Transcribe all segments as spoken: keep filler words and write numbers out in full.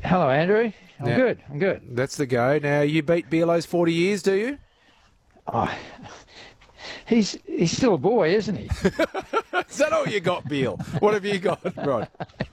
Hello, Andrew. I'm Now- good. I'm good. That's the go. Now, you beat Bearlow's forty years, do you? Oh, he's he's still a boy, isn't he? Is that all you got, Beal? What have you got, Rod?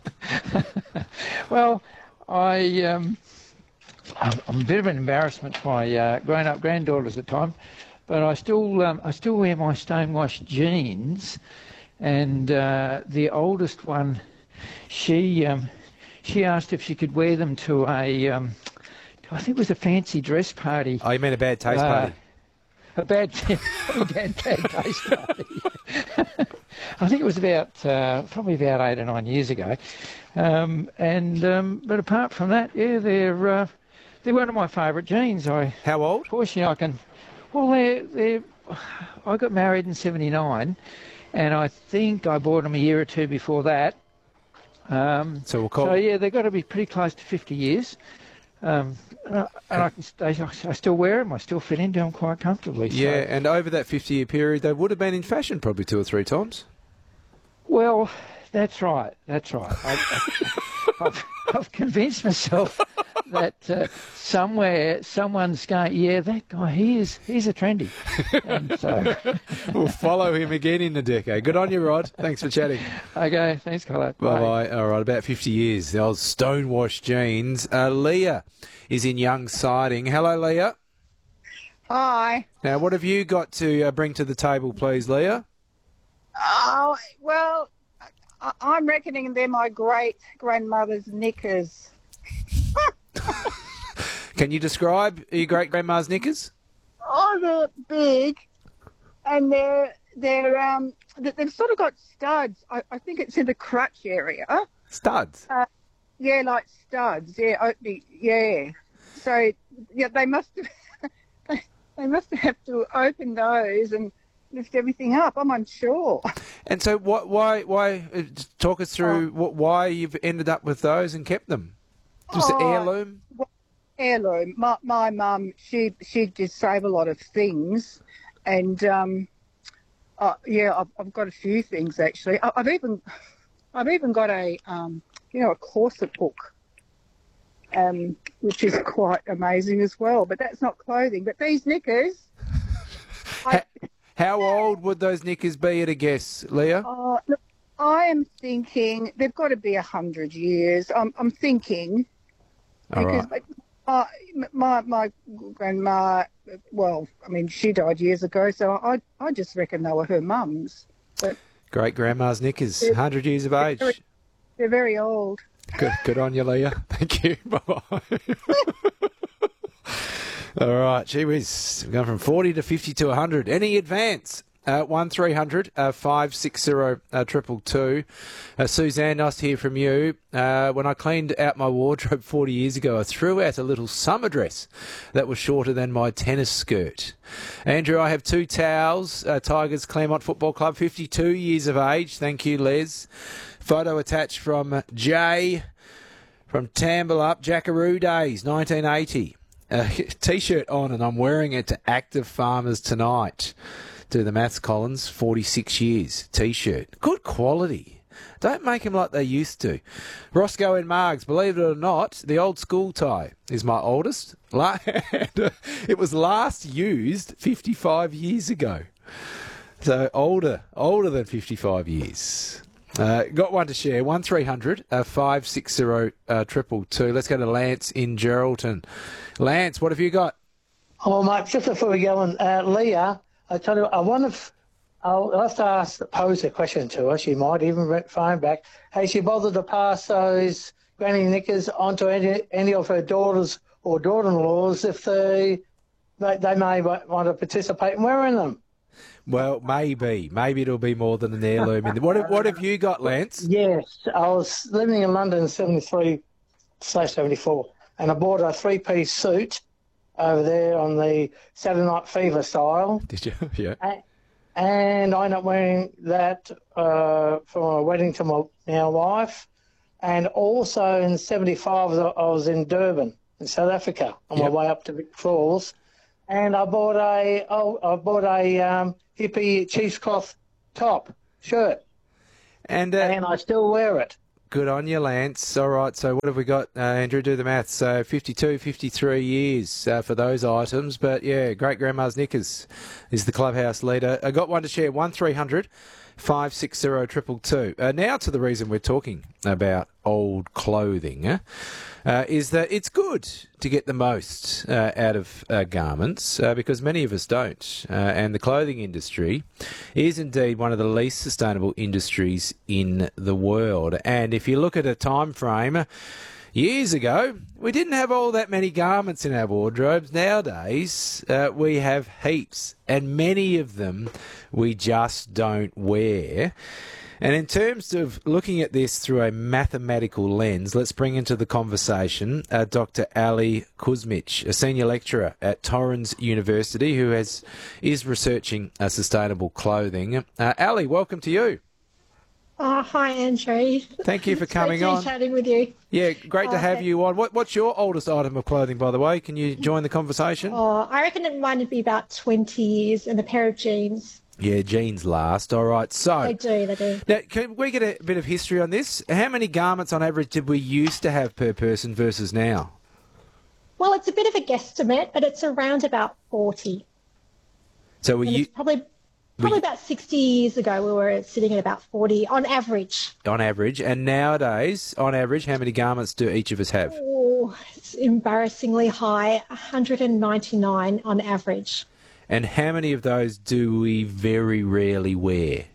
Well, I um, I'm I'm a bit of an embarrassment to my uh, grown-up granddaughters at times, but I still um, I still wear my stonewashed jeans, and uh, the oldest one, she um, she asked if she could wear them to a um, I think it was a fancy dress party. Oh, you mean a bad taste Uh, party? A bad, bad, bad taste party. I think it was about uh, probably about eight or nine years ago, um, and um, but apart from that, yeah, they're uh, they're one of my favourite jeans. I How old? fortunately I can. Well, they're they. I got married in seventy-nine, and I think I bought them a year or two before that. Um, So we'll call. so yeah, they've got to be pretty close to fifty years. Um, and I, and I, can, stay, I still wear them. I still fit into them quite comfortably. So. Yeah, and over that fifty-year period, they would have been in fashion probably two or three times. Well, that's right. That's right. I, I've, I've convinced myself that uh, somewhere someone's going, yeah, that guy, he is, he's a trendy. And so, We'll follow him again in the decade. Good on you, Rod. Thanks for chatting. okay, thanks, Colette. Bye-bye. All right, about fifty years. The old stonewashed jeans. Uh, Leah is in Young Siding. Hello, Leah. Hi. Now, what have you got to uh, bring to the table, please, Leah? Oh, well, I- I'm reckoning they're my great grandmother's knickers. Can you describe your great-grandma's knickers? Oh, they're big, and they're they're um they- they've sort of got studs. I, I think it's in the crutch area. Studs. Yeah, like studs. Yeah, opening. Yeah. So yeah, they must have they must have to open those and lift everything up. I'm unsure. And so, what? Why? Why? uh, just Talk us through what, why you've ended up with those and kept them. Just Oh, heirloom. Heirloom. My my mum, she she did save a lot of things, and um, uh, yeah, I've, I've got a few things actually. I, I've even I've even got a um, you know, a corset book, um, which is quite amazing as well. But that's not clothing. But these knickers, I, How old would those knickers be at a guess, Leah? uh, look, I am thinking they've got to be a hundred years. I'm I'm thinking. All Because right. uh, my my grandma, well, I mean, she died years ago, so I I just reckon they were her mums. But Great grandma's knickers, one hundred years of age. very- they're very old. Good, good on you, Leah. Thank you. Bye-bye. All right, gee whiz. We're going from forty to fifty to one hundred. Any advance? Uh, one three hundred five six zero triple two. Uh, Suzanne, nice to hear from you. Uh, when I cleaned out my wardrobe forty years ago, I threw out a little summer dress that was shorter than my tennis skirt. Andrew, I have two towels. Uh, Tigers Claremont Football Club, fifty-two years of age. Thank you, Les. Photo attached from Jay from Tambalup, Jackaroo Days, nineteen eighty. Uh, T-shirt on, and I'm wearing it to Active Farmers tonight. Do the maths, Collins. forty-six years. T-shirt. Good quality. Don't make them like they used to. Roscoe and Margs, believe it or not, the old school tie is my oldest. La- It was last used fifty-five years ago. So older, older than fifty-five years. Uh, got one to share. one three hundred five six zero triple two. Let's go to Lance in Geraldton. Lance, what have you got? Oh, mate, just before we go on, uh, Leah, I tell you, I wonder if I'll have to ask, pose a question to her. She might even re- phone back. Has she bothered to pass those granny knickers onto any, any of her daughters or daughter-in-laws if they they, they may wa- want to participate in wearing them? Well, maybe. Maybe it'll be more than an heirloom. In the, what, have- what have you got, Lance? Yes, I was living in London in seventy-three slash seventy-four, and I bought a three-piece suit over there on the Saturday Night Fever style. Did you? Yeah. A- And I ended up wearing that uh, for my wedding to my now wife. And also in seventy-five, I was in Durban, in South Africa, on Yep. my way up to Vic Falls. And I bought a oh, I bought a um, hippie cheesecloth top shirt, And uh, and I still wear it. good on you, Lance. All right, so what have we got, uh, Andrew? Do the maths. So fifty-two, fifty-three years uh, for those items. But, yeah, Great Grandma's Knickers is the clubhouse leader. I got one to share, one three hundred five six zero two two two. Uh, now to the reason we're talking about old clothing, uh, uh, is that it's good to get the most uh, out of uh, garments uh, because many of us don't. Uh, and the clothing industry is indeed one of the least sustainable industries in the world. And if you look at a time frame, years ago, we didn't have all that many garments in our wardrobes. Nowadays, uh, we have heaps, and many of them we just don't wear. And in terms of looking at this through a mathematical lens, let's bring into the conversation uh, Doctor Ali Kuzmic, a senior lecturer at Torrens University who has is researching uh, sustainable clothing. Uh, Ali, welcome to you. Oh, hi, Andrew. Thank you for it's coming great to on. be chatting with you. Yeah, great to Oh, have thank- you on. What, what's your oldest item of clothing, by the way? Can you join the conversation? Oh, I reckon it might be about twenty years and a pair of jeans. Yeah, jeans last. All right. So, They do, they do. now, can we get a bit of history on this? How many garments on average did we used to have per person versus now? Well, it's a bit of a guesstimate, but it's around about forty. So we And u- it's probably probably about sixty years ago we were sitting at about forty on average. on average, and nowadays, on average, how many garments do each of us have? Oh, it's embarrassingly high, one hundred ninety-nine on average. And how many of those do we very rarely wear?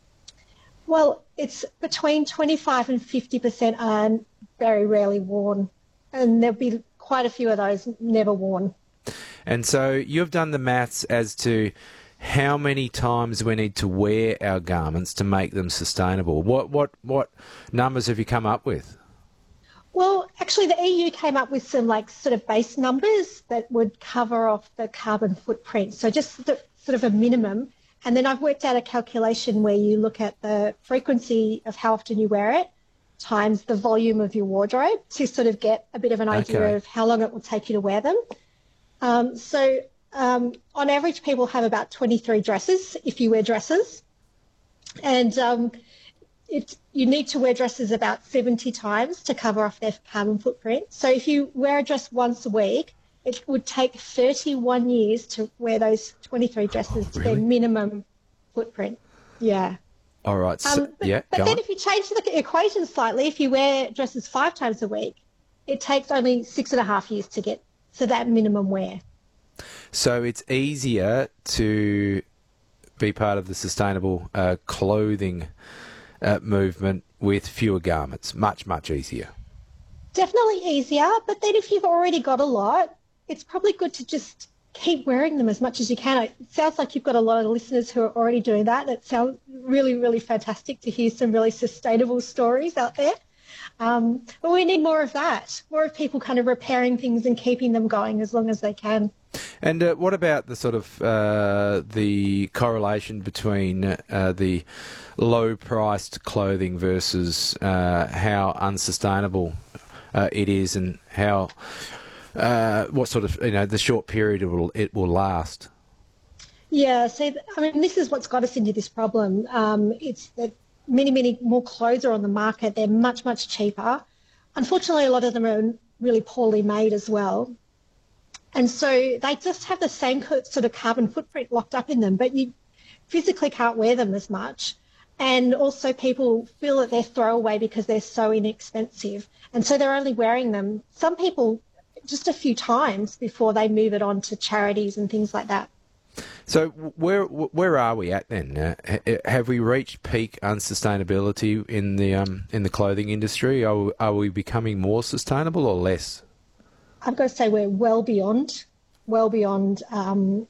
Well, it's between twenty-five and fifty percent are very rarely worn, and there'll be quite a few of those never worn. And so you've done the maths as to how many times we need to wear our garments to make them sustainable. What what what numbers have you come up with? Well, actually, the E U came up with some like sort of base numbers that would cover off the carbon footprint. So just the, sort of a minimum. And then I've worked out a calculation where you look at the frequency of how often you wear it times the volume of your wardrobe to sort of get a bit of an idea Okay. of how long it will take you to wear them. Um, so um, on average, people have about twenty-three dresses if you wear dresses. And um, it, you need to wear dresses about seventy times to cover off their carbon footprint. So if you wear a dress once a week, it would take thirty-one years to wear those twenty-three dresses to their really? minimum footprint. Yeah. All right. So, Um, but yeah, but go then on. if you change the equation slightly, if you wear dresses five times a week, it takes only six and a half years to get to that minimum wear. So it's easier to be part of the sustainable uh, clothing uh, movement with fewer garments. Much, much easier. Definitely easier, but then if you've already got a lot, it's probably good to just keep wearing them as much as you can. It sounds like you've got a lot of listeners who are already doing that. It sounds really, really fantastic to hear some really sustainable stories out there. Um, but we need more of that, more of people kind of repairing things and keeping them going as long as they can. And uh, what about the sort of uh, the correlation between uh, the low-priced clothing versus uh, how unsustainable uh, it is, and how uh, what sort of you know the short period it will it will last? Yeah, so I mean, this is what's got us into this problem. Um, it's that many, many more clothes are on the market. They're much, much cheaper. Unfortunately, a lot of them are really poorly made as well. And so they just have the same co- sort of carbon footprint locked up in them, but you physically can't wear them as much. And also people feel that they're throwaway because they're so inexpensive. And so they're only wearing them, some people, just a few times before they move it on to charities and things like that. So where where are we at then? Uh, ha- have we reached peak unsustainability in the um in the clothing industry? Are we, are we becoming more sustainable or less? I've got to say we're well beyond, well beyond um,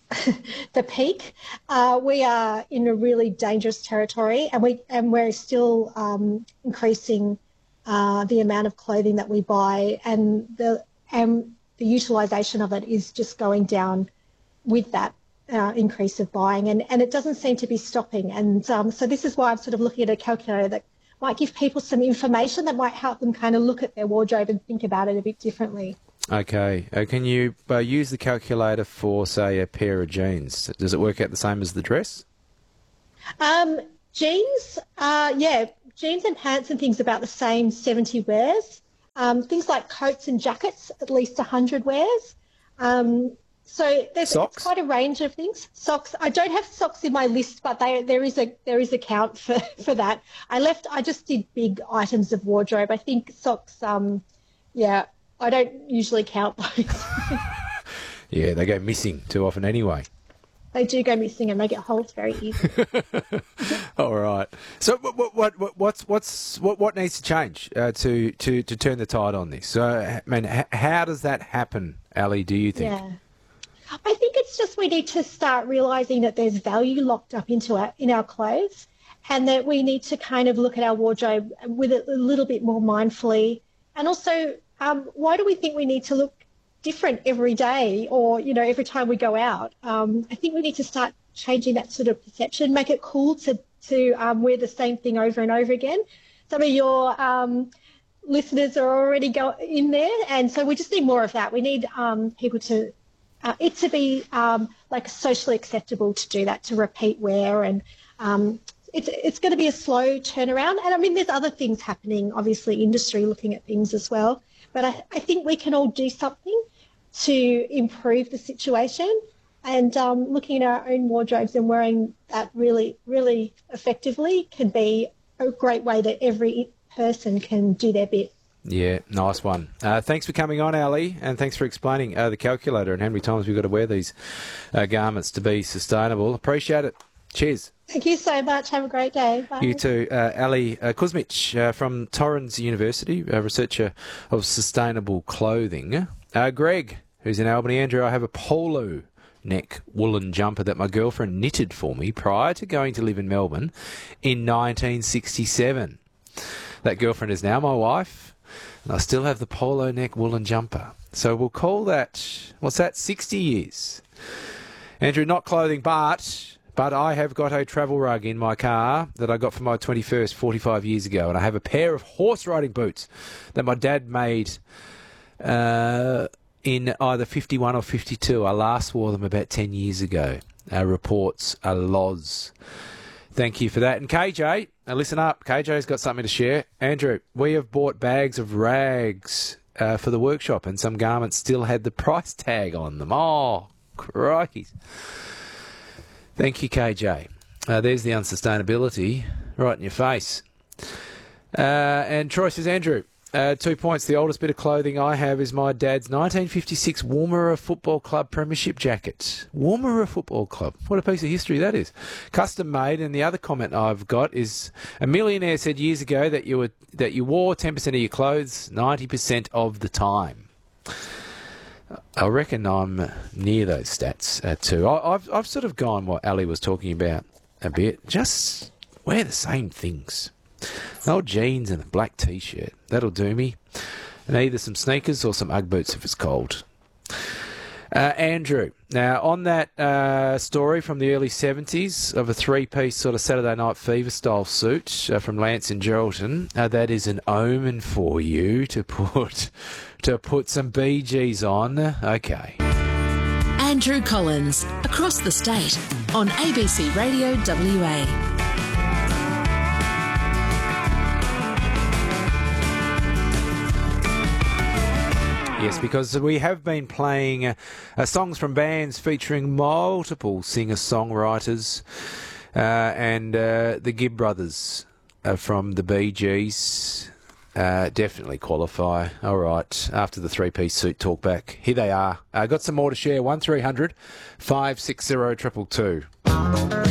the peak. Uh, we are in a really dangerous territory, and we and we're still um, increasing uh, the amount of clothing that we buy, and the and the utilisation of it is just going down with that uh, increase of buying, and, and it doesn't seem to be stopping. And um, so this is why I'm sort of looking at a calculator that might give people some information that might help them kind of look at their wardrobe and think about it a bit differently. Okay. Uh, can you uh, use the calculator for, say, a pair of jeans? Does it work out the same as the dress? Um, jeans, uh, yeah, jeans and pants and things about the same seventy wears. Um, things like coats and jackets, at least one hundred wears. Um, so there's it's quite a range of things. Socks. I don't have socks in my list, but they, there is a there is a count for, for that. I left. I just did big items of wardrobe. I think socks. Um, yeah, I don't usually count those. Yeah, they go missing too often anyway. They do go missing and they get holes very easily. All right. So what what what what's what's what what needs to change uh, to to to turn the tide on this? So I mean, h- how does that happen, Ali? Do you think? Yeah, I think it's just we need to start realising that there's value locked up into our in our clothes, and that we need to kind of look at our wardrobe with it a little bit more mindfully. And also, um, why do we think we need to look different every day or, you know, every time we go out? Um, I think we need to start changing that sort of perception, make it cool to, to um, wear the same thing over and over again. Some of your um, listeners are already go in there, and so we just need more of that. We need um, people to, uh, it to be um, like socially acceptable to do that, to repeat wear, and um, it's, it's going to be a slow turnaround. And I mean, there's other things happening, obviously industry looking at things as well. But I, I think we can all do something to improve the situation, and um, looking at our own wardrobes and wearing that really, really effectively can be a great way that every person can do their bit. Yeah, nice one. Uh, thanks for coming on, Ali, and thanks for explaining uh, the calculator and how many times we've got to wear these uh, garments to be sustainable. Appreciate it. Cheers. Thank you so much. Have a great day. Bye. You too. Uh, Ali uh, Kuzmic uh, from Torrens University, a researcher of sustainable clothing. Uh, Greg, who's in Albany. Andrew, I have a polo neck woolen jumper that my girlfriend knitted for me prior to going to live in Melbourne in nineteen sixty-seven. That girlfriend is now my wife, and I still have the polo neck woolen jumper. So we'll call that, what's that, sixty years. Andrew, not clothing, but... But I have got a travel rug in my car that I got for my twenty-first forty-five years ago. And I have a pair of horse riding boots that my dad made uh, in either fifty-one or fifty-two. I last wore them about ten years ago. Uh, reports a Loz. Thank you for that. And K J, now listen up. K J's got something to share. Andrew, we have bought bags of rags uh, for the workshop, and some garments still had the price tag on them. Oh, crikey. Thank you, K J. Uh, there's the unsustainability right in your face. Uh, and Troy says, Andrew, uh, two points. The oldest bit of clothing I have is my dad's nineteen fifty-six Woomera Football Club premiership jacket. Woomera Football Club. What a piece of history that is. Custom made. And the other comment I've got is a millionaire said years ago that you were that you wore ten percent of your clothes ninety percent of the time. I reckon I'm near those stats uh, too. I, I've I've sort of gone what Ali was talking about a bit. Just wear the same things. Old jeans and a black T-shirt. That'll do me. And either some sneakers or some Ugg boots if it's cold. Uh, Andrew, now on that uh, story from the early seventies of a three-piece sort of Saturday Night Fever style suit uh, from Lance and Geraldton, uh, that is an omen for you to put to put some B Gs on. Okay. Andrew Collins, across the state on A B C Radio W A. Yes, because we have been playing uh, uh, songs from bands featuring multiple singer-songwriters uh, and uh, the Gibb brothers uh, from the Bee Gees uh, definitely qualify. All right, after the three-piece suit talk back, here they are. Uh, got some more to share. one three hundred five six zero two two two.